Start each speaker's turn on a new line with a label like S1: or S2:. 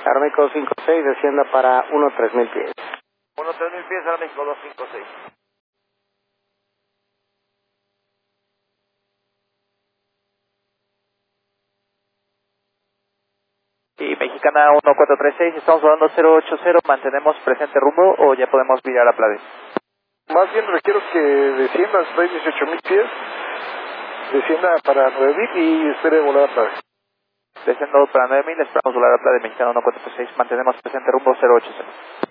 S1: Aeroméxico 56, descienda para 1-3000 pies.
S2: 1-3000 pies, Aeroméxico 256.
S3: Y Mexicana 1436, estamos volando 080, ¿mantenemos presente rumbo o ya podemos virar a Plade?
S4: Más bien requiero que descienda, estoy 18,000 pies, descienda para 9,000 y espere volar a Plade.
S3: Descendo para 9000, esperamos volar a Plade, Mexicana 1436, mantenemos presente rumbo 080.